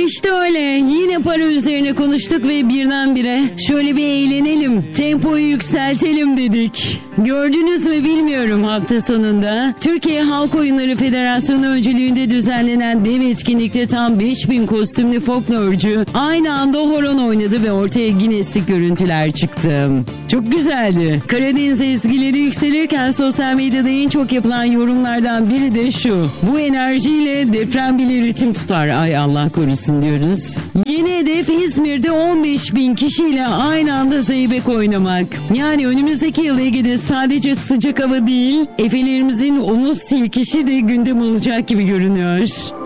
İşte öyle. Yine para üzerine konuştuk ve birdenbire şöyle bir eğlenelim, tempoyu yükseltelim dedik. Gördünüz mü bilmiyorum, hafta sonunda Türkiye Halk Oyunları Federasyonu öncülüğünde düzenlenen dev etkinlikte tam 5000 kostümlü folklorcu aynı anda horon oynadı ve ortaya Guinness'lik görüntüler çıktı. Çok güzeldi. Karadeniz ezgileri yükselirken sosyal medyada en çok yapılan yorumlardan biri de şu: bu enerjiyle deprem bile ritim tutar. Ay Allah korusun diyoruz. Yeni hedef İzmir'de 15.000 kişiyle aynı anda zeybek oynamak. Yani önümüzdeki yıl Ege'de sadece sıcak hava değil, Efelerimizin omuz silkişi de gündem olacak gibi görünüyor.